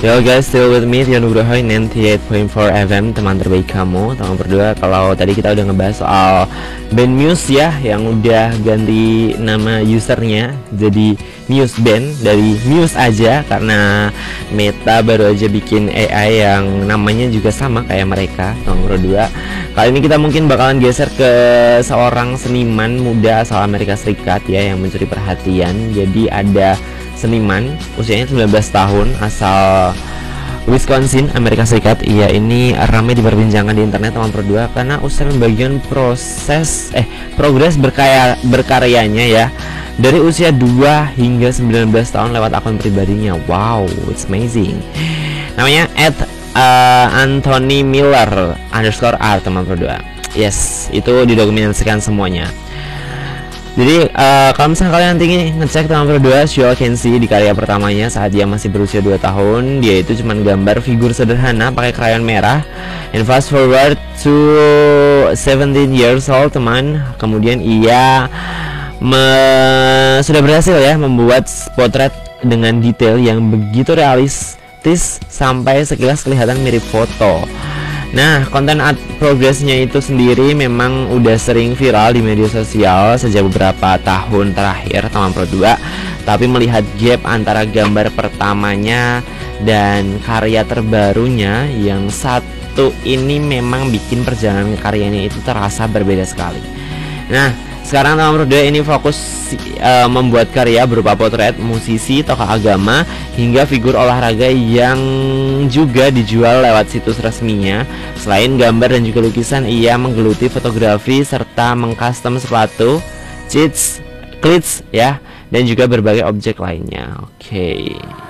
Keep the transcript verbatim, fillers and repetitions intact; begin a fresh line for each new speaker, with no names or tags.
Yo guys, still with me Tio Nugroho sembilan puluh delapan koma empat F M, teman terbaik kamu. Teman berdua, kalau tadi kita udah ngebahas soal band Muse ya, yang udah ganti nama usernya jadi Muse Band dari Muse aja, karena Meta baru aja bikin A I yang namanya juga sama kayak mereka. Teman berdua, kali ini kita mungkin bakalan geser ke seorang seniman muda asal Amerika Serikat ya, yang mencuri perhatian. Jadi ada seniman usianya sembilan belas tahun asal Wisconsin, Amerika Serikat. Ia ini ramai diperbincangkan di internet teman berdua karena usai membagikan proses eh progres berkaya, berkaryanya ya dari usia dua hingga sembilan belas tahun lewat akun pribadinya. Wow, it's amazing. Namanya at uh, Anthony Miller underscore R teman berdua. Yes, itu didokumentasikan semuanya. Jadi uh, kalau misalnya kalian nanti ngecek teman berdua, you can see di karya pertamanya saat dia masih berusia dua tahun, dia itu cuma gambar figur sederhana pakai krayon merah. And fast forward to seventeen years old teman, kemudian ia me sudah berhasil ya membuat potret dengan detail yang begitu realistis sampai sekilas kelihatan mirip foto. Nah, konten art progresnya itu sendiri memang udah sering viral di media sosial sejak beberapa tahun terakhir teman berdua. Tapi melihat gap antara gambar pertamanya dan karya terbarunya yang satu ini memang bikin perjalanan karyanya itu terasa berbeda sekali. Nah, sekarang teman berdua ini fokus uh, membuat karya berupa potret musisi, tokoh agama, hingga figur olahraga yang juga dijual lewat situs resminya. Selain gambar dan juga lukisan, ia menggeluti fotografi serta mengcustom sepatu, cheats, cleats ya, dan juga berbagai objek lainnya. Oke. Okay.